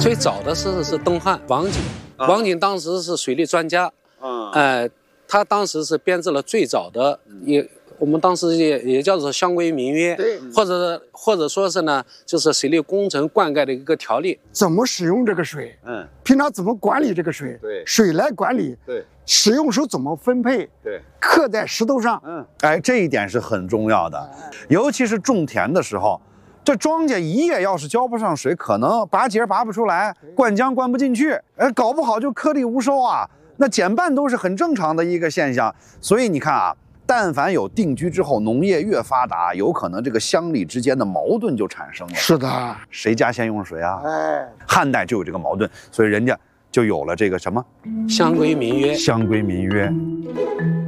最早的是东汉王璟，王璟当时是水利专家，他当时是编制了最早的我们当时也叫做乡规民约，或者说是呢，就是水利工程灌溉的一个条例。 怎么使用这个水？平常怎么管理这个水？水来管理。使用时候怎么分配？刻在石头上。 这一点是很重要的，尤其是种田的时候，这庄稼一夜要是浇不上水，可能拔节拔不出来，灌浆灌不进去，搞不好就颗粒无收啊。那减半都是很正常的一个现象。所以你看啊，但凡有定居之后，农业越发达，有可能这个乡里之间的矛盾就产生了。 是的， 谁家先用水啊？汉代就有这个矛盾，所以人家就有了这个什么乡规民约。 乡规民约。